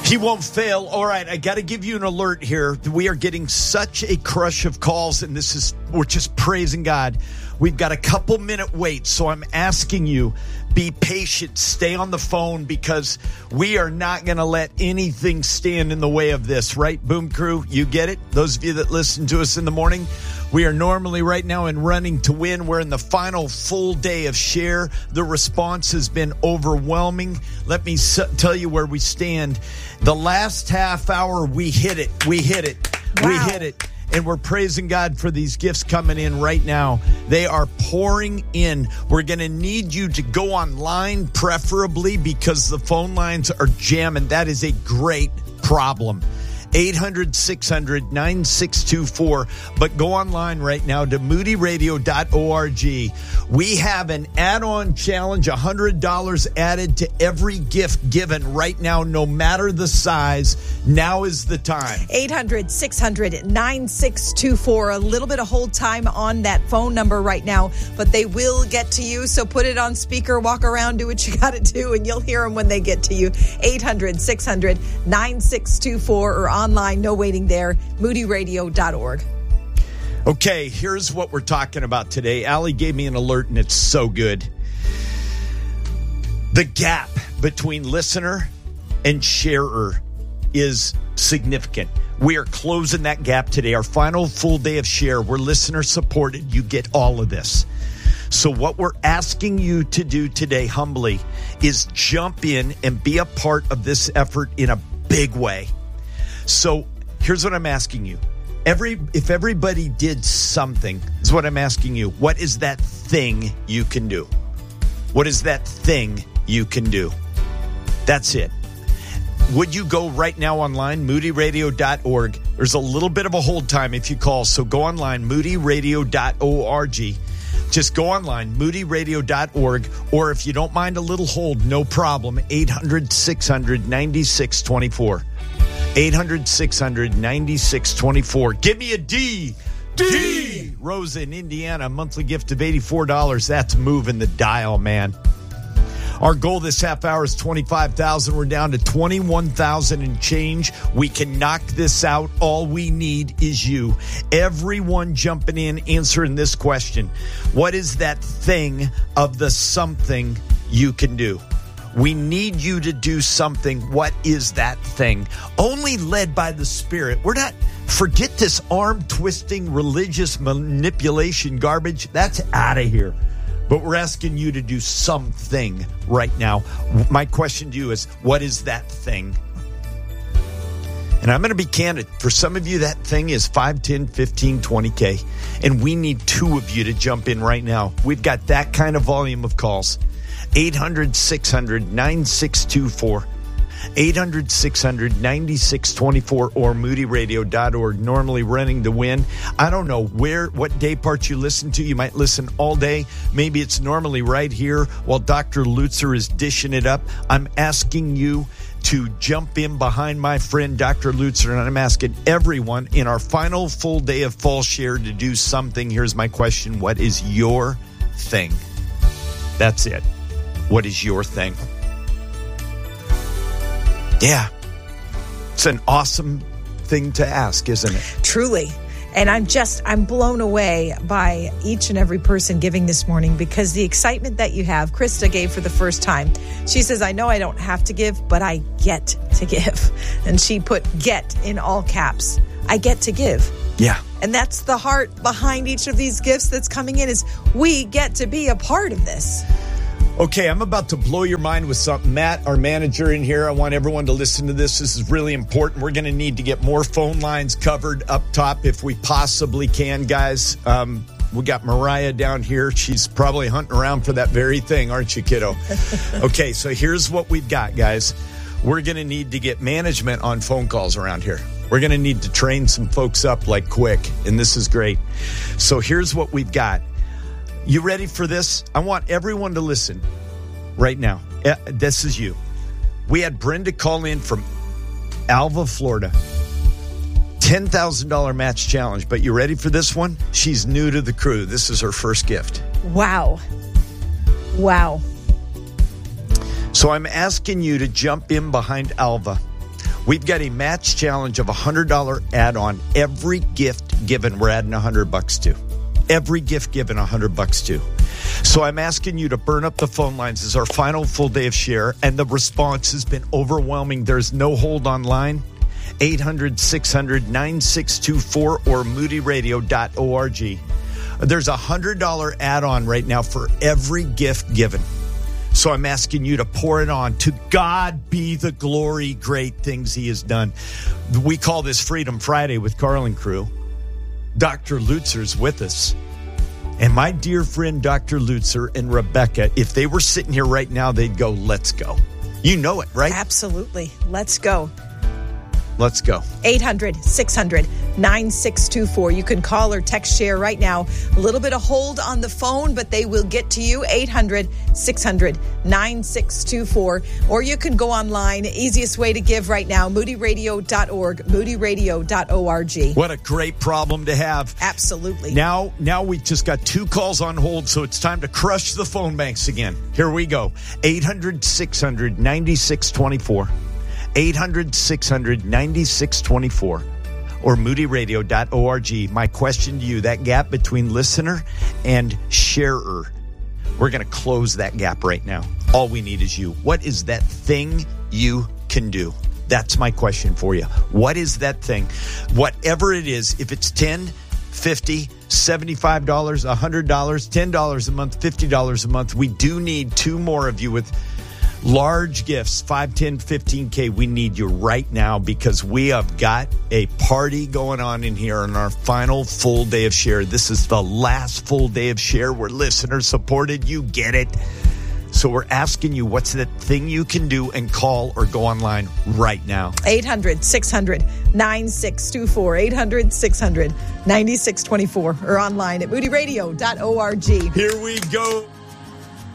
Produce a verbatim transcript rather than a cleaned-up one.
He won't fail. All right, I got to give you an alert here. We are getting such a crush of calls, and this is, we're just praising God. We've got a couple minute wait, so I'm asking you, be patient, stay on the phone, because we are not going to let anything stand in the way of this, right, Boom Crew? You get it? Those of you that listen to us in the morning, we are normally right now in running to win. We're in the final full day of share. The response has been overwhelming. Let me s- tell you where we stand. The last half hour, we hit it. We hit it. Wow. We hit it. And we're praising God for these gifts coming in right now. They are pouring in. We're going to need you to go online, preferably, because the phone lines are jamming. That is a great problem. eight hundred, six hundred, nine six two four. But go online right now to moody radio dot org. We have an add-on challenge, one hundred dollars added to every gift given right now, no matter the size. Now is the time. eight hundred, six hundred, nine six two four. A little bit of hold time on that phone number right now, but they will get to you. So put it on speaker, walk around, do what you got to do, and you'll hear them when they get to you. eight hundred, six hundred, nine six two four or online, no waiting there, moody radio dot org. Okay, here's what we're talking about today. Allie gave me an alert, and it's so good. The gap between listener and sharer is significant. We are closing that gap today. Our final full day of share. We're listener supported. You get all of this. So what we're asking you to do today, humbly, is jump in and be a part of this effort in a big way. So here's what I'm asking you. Every if everybody did something, is what I'm asking you. What is that thing you can do? What is that thing you can do? That's it. Would you go right now online, moody radio dot org? There's a little bit of a hold time if you call, so go online, moody radio dot org. Just go online, moody radio dot org, or if you don't mind a little hold, no problem, eight hundred, six hundred, nine six two four. eight hundred, six hundred, nine six two four. Give me a D. D. Rosa in Indiana, monthly gift of eighty-four dollars. That's moving the dial, man. Our goal this half hour is twenty-five thousand. We're down to twenty-one thousand and change. We can knock this out. All we need is you. Everyone jumping in, answering this question. What is that thing of the something you can do? We need you to do something. What is that thing? Only led by the Spirit. We're not, forget this arm-twisting religious manipulation garbage. That's out of here. But we're asking you to do something right now. My question to you is, what is that thing? And I'm going to be candid. For some of you, that thing is five, ten, fifteen, twenty K. And we need two of you to jump in right now. We've got that kind of volume of calls. eight hundred, six hundred, nine six two four. eight hundred, six hundred, nine six two four or moody radio dot org. Normally running to win. I don't know where, what day part you listen to. You might listen all day. Maybe it's normally right here while Doctor Lutzer is dishing it up. I'm asking you to jump in behind my friend Doctor Lutzer, and I'm asking everyone in our final full day of fall share to do something. Here's my question. What is your thing? That's it. What is your thing? Yeah. It's an awesome thing to ask, isn't it? Truly. And I'm just, I'm blown away by each and every person giving this morning, because the excitement that you have. Krista gave for the first time. She says, I know I don't have to give, but I get to give. And she put get in all caps. I get to give. Yeah. And that's the heart behind each of these gifts that's coming in, is we get to be a part of this. Okay, I'm about to blow your mind with something. Matt, our manager in here, I want everyone to listen to this. This is really important. We're going to need to get more phone lines covered up top if we possibly can, guys. Um, we got Mariah down here. She's probably hunting around for that very thing, aren't you, kiddo? Okay, so here's what we've got, guys. We're going to need to get management on phone calls around here. We're going to need to train some folks up like quick, and this is great. So here's what we've got. You ready for this? I want everyone to listen right now. This is you. We had Brenda call in from Alva, Florida. ten thousand dollars match challenge. But you ready for this one? She's new to the crew. This is her first gift. Wow. Wow. So I'm asking you to jump in behind Alva. We've got a match challenge of a one hundred dollars add-on. Every gift given, we're adding one hundred bucks to. Every gift given, one hundred bucks to. So I'm asking you to burn up the phone lines. This is our final full day of Share, and the response has been overwhelming. There's no hold online. eight hundred, six hundred, nine six two four or moody radio dot org. There's a one hundred dollars add-on right now for every gift given. So I'm asking you to pour it on. To God be the glory, great things he has done. We call this Freedom Friday with Carlin Crew. Doctor Lutzer's with us. And my dear friend, Doctor Lutzer and Rebecca, if they were sitting here right now, they'd go, let's go. You know it, right? Absolutely. Let's go. Let's go. eight hundred, six hundred, nine six two four. You can call or text Share right now. A little bit of hold on the phone, but they will get to you. eight hundred, six hundred, nine six two four. Or you can go online. Easiest way to give right now, moody radio dot org, moody radio dot org. What a great problem to have. Absolutely. Now, now we just got two calls on hold, so it's time to crush the phone banks again. Here we go. eight hundred, six hundred, nine six two four. eight hundred, six hundred, nine six two four or moody radio dot org. My question to you, that gap between listener and sharer, we're going to close that gap right now. All we need is you. What is that thing you can do? That's my question for you. What is that thing? Whatever it is, if it's ten dollars, fifty dollars, seventy-five dollars, one hundred dollars, ten dollars a month, fifty dollars a month, we do need two more of you with large gifts, five, ten, fifteen K. We need you right now because we have got a party going on in here on our final full day of Share. This is the last full day of Share. We're listener supported. You get it. So we're asking you, what's that thing you can do, and call or go online right now. eight hundred, six hundred, nine six two four. eight hundred, six hundred, nine six two four or online at moody radio dot org. Here we go.